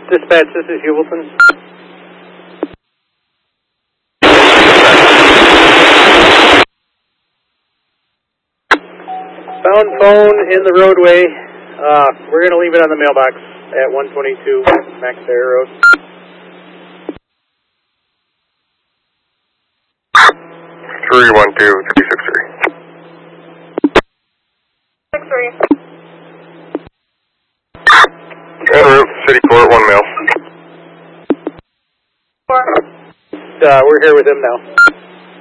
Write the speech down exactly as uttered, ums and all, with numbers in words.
Dispatch, this is Hubleton. Found phone in the roadway. Uh, we're going to leave it on the mailbox at one twenty-two Max Fair Road. three one two three six three. six three. En route, City Court, one mail. Four. Uh, we're here with him now.